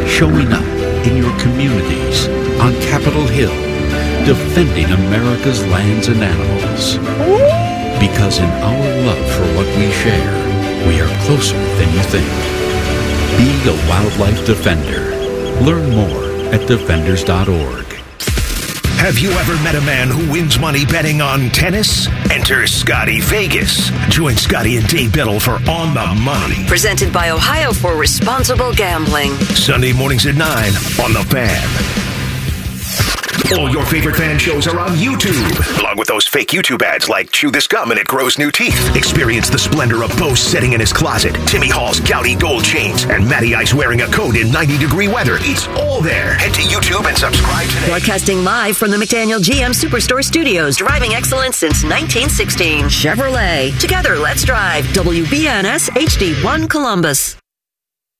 showing up in your communities, on Capitol Hill, defending America's lands and animals. Because in our love for what we share, we are closer than you think. Be a wildlife defender. Learn more at defenders.org. Have you ever met a man who wins money betting on tennis? Enter Scotty Vegas. Join Scotty and Dave Biddle for On the Money. Presented by Ohio for Responsible Gambling. Sunday mornings at 9 on The Fan. All your favorite fan shows are on YouTube, along with those fake YouTube ads like Chew This Gum and It Grows New Teeth. Experience the splendor of Bo sitting in his closet, Timmy Hall's gouty gold chains, and Matty Ice wearing a coat in 90-degree weather. It's all there. Head to YouTube and subscribe today. Broadcasting live from the McDaniel GM Superstore Studios. Driving excellence since 1916. Chevrolet. Together, let's drive. WBNS HD1 Columbus.